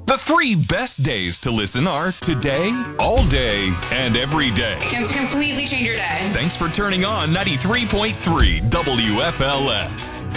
The 3 best days to listen are today, all day, and every day. It can completely change your day. Thanks for turning on 93.3 WFLS.